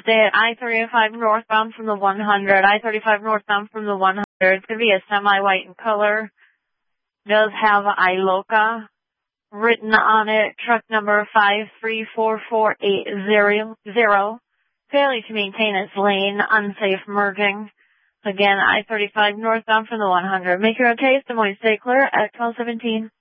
Stay at I-35 northbound from the 100. I-35 northbound from the 100. It's going to be a semi-white in color. Does have ILOCA written on it. Truck number 5344800. Failing to maintain its lane. Unsafe merging. Again, I-35 northbound from the 100. Make your own case. Des Moines, stay clear at 1217.